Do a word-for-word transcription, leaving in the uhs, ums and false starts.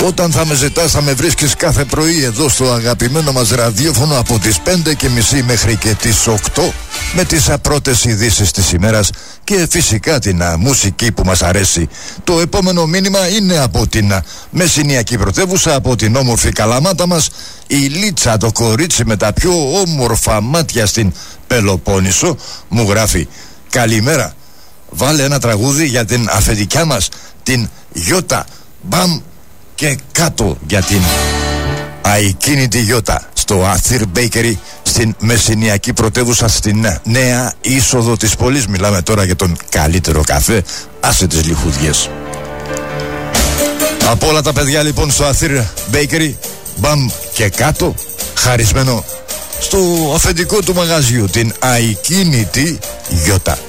Όταν θα με ζητάς θα με βρίσκεις κάθε πρωί εδώ στο αγαπημένο μας ραδιόφωνο από τις πέντε και μισή μέχρι και τις οκτώ με τις πρώτες ειδήσεις της ημέρας και φυσικά την α, μουσική που μας αρέσει. Το επόμενο μήνυμα είναι από την α, Μεσσηνιακή πρωτεύουσα, από την όμορφη Καλαμάτα μας. Η Λίτσα, το κορίτσι με τα πιο όμορφα μάτια στην Πελοπόννησο, μου γράφει: καλημέρα, βάλε ένα τραγούδι για την αφεντικιά μας, την Γιώτα. Μπαμ και κάτω για την αικίνητη Γιώτα στο Αθήρ Bakery στην Μεσσηνιακή πρωτεύουσα, στην νέα είσοδο της πόλης. Μιλάμε τώρα για τον καλύτερο καφέ, άσε τις λιχουδιές. Από όλα τα παιδιά λοιπόν στο Αθήρ Bakery, μπαμ και κάτω, χαρισμένο στο αφεντικό του μαγαζιού, την αικίνητη Γιώτα.